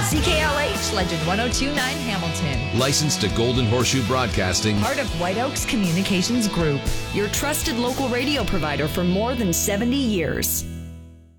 CKLH Legend 102.9 Hamilton. Licensed to Golden Horseshoe Broadcasting. Part of White Oaks Communications Group. Your trusted local radio provider for more than 70 years.